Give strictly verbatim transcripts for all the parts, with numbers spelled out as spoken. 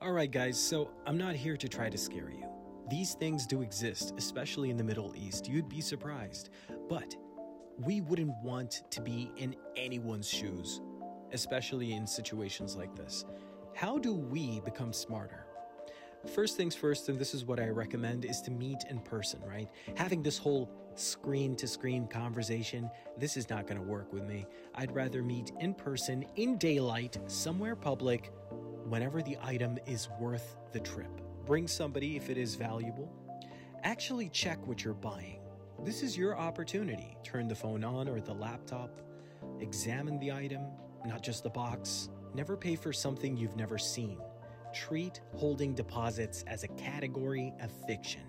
Alright guys, so I'm not here to try to scare you. These things do exist, especially in the Middle East. You'd be surprised. But we wouldn't want to be in anyone's shoes, especially in situations like this. How do we become smarter? First things first, and this is what I recommend, is to meet in person, right? Having this whole screen-to-screen conversation, this is not going to work with me. I'd rather meet in person, in daylight, somewhere public, whenever the item is worth the trip. Bring somebody if it is valuable. Actually check what you're buying. This is your opportunity. Turn the phone on or the laptop. Examine the item, not just the box. Never pay for something you've never seen. Treat holding deposits as a category of fiction.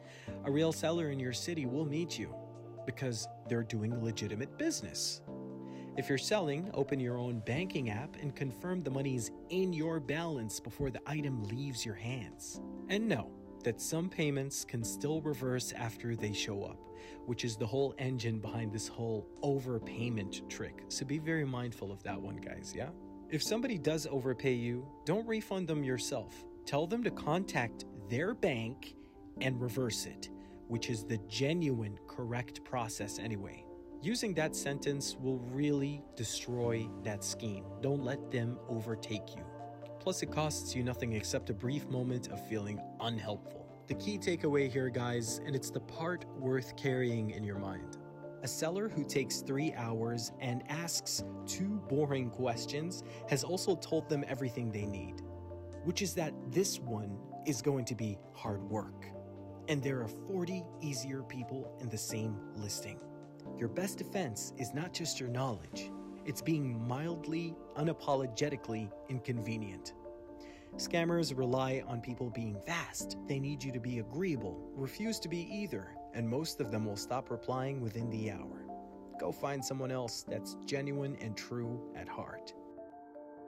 A real seller in your city will meet you because they're doing legitimate business. If you're selling, open your own banking app and confirm the money's in your balance before the item leaves your hands. And know that some payments can still reverse after they show up, which is the whole engine behind this whole overpayment trick. So be very mindful of that one, guys, yeah? If somebody does overpay you, don't refund them yourself. Tell them to contact their bank and reverse it, which is the genuine correct process anyway. Using that sentence will really destroy that scheme. Don't let them overtake you. Plus, it costs you nothing except a brief moment of feeling unhelpful. The key takeaway here, guys, and it's the part worth carrying in your mind. A seller who takes three hours and asks two boring questions has also told them everything they need, which is that this one is going to be hard work. And there are forty easier people in the same listing. Your best defense is not just your knowledge, it's being mildly, unapologetically inconvenient. Scammers rely on people being fast. They need you to be agreeable, refuse to be either, and most of them will stop replying within the hour. Go find someone else that's genuine and true at heart.